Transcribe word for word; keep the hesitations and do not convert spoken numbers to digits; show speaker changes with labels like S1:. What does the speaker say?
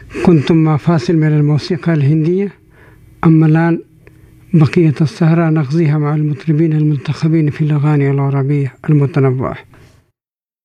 S1: كنتم مع فاصل من الموسيقى الهندية. أما الآن بقية السهرة نقضيها مع المطربين المنتخبين في الأغاني العربية المتنوعة.